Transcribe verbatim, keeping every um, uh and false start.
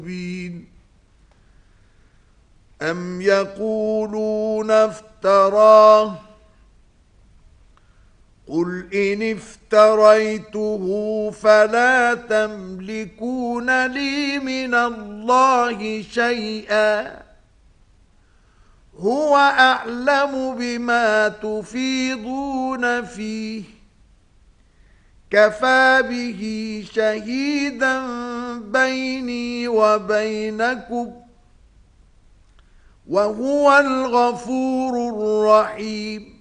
مبين. أم يقولون افتراه قل إن افتريته فلا تملكون لي من الله شيئا هو أعلم بما تفيضون فيه كفى به شهيدا بيني وبينكم وهو الغفور الرحيم.